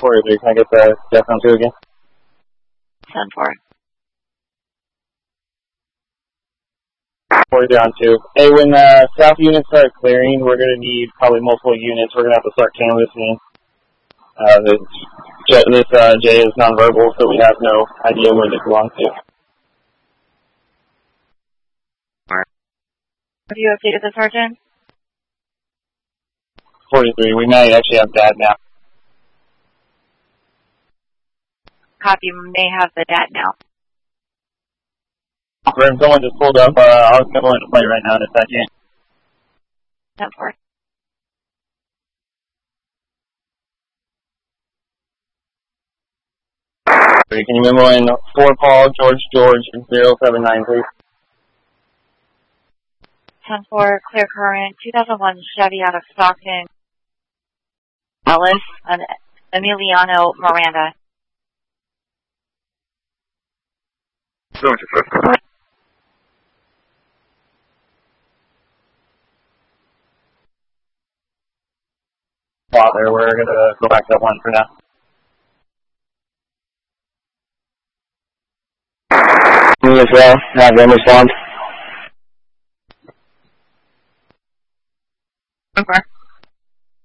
43, can I get the death on 2 again? 10-4. 43 on 2. Hey, when south units start clearing, we're going to need probably multiple units. We're going to have to start canvassing. This J is nonverbal, so we have no idea where they belong to. Have you updated the sergeant? 43, we may actually have dad now. Copy, may have the dad now. If someone just pulled up, I'll go into play right now in a second. 10-4. Can you memo in 4 Paul, George, 079, please? 10-4, clear current, 2001 Chevy out of Stockton. Ellis, and Emiliano Miranda. Father, we're going to go back to that 1 for now. Me as well, have them respond. Okay.